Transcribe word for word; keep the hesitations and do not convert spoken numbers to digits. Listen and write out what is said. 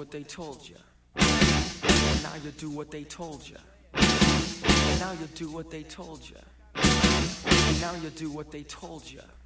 what they told you. And now you do what they told you. And now you do what they told you. And now you do what they told you.